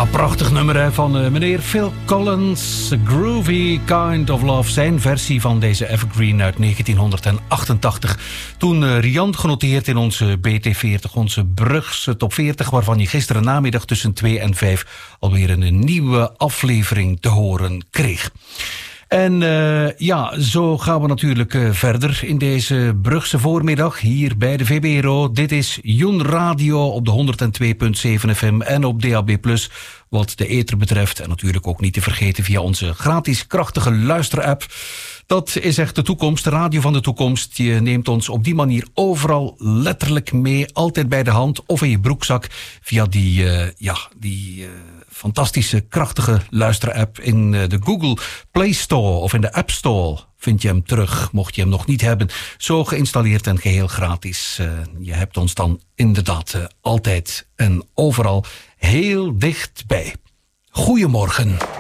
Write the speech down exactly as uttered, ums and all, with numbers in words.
Prachtig nummer hè, van uh, meneer Phil Collins. Groovy Kind of Love. Zijn versie van deze evergreen uit negentien achtentachtig. Toen uh, riant genoteerd in onze B T veertig. Onze Brugse top veertig. Waarvan je gisteren namiddag tussen twee en vijf alweer een nieuwe aflevering te horen kreeg. En uh, ja, zo gaan we natuurlijk uh, verder in deze Brugse voormiddag hier bij de V B R O. Dit is Joen Radio op de honderd twee komma zeven F M en op D A B plus, wat de ether betreft. En natuurlijk ook niet te vergeten via onze gratis krachtige luisterapp. Dat is echt de toekomst, de radio van de toekomst. Je neemt ons op die manier overal letterlijk mee, altijd bij de hand of in je broekzak via die, uh, ja, die uh, fantastische, krachtige luisterapp in uh, de Google Play Store of in de App Store. Vind je hem terug, mocht je hem nog niet hebben. Zo geïnstalleerd en geheel gratis. Uh, je hebt ons dan inderdaad uh, altijd en overal heel dichtbij. Goedemorgen.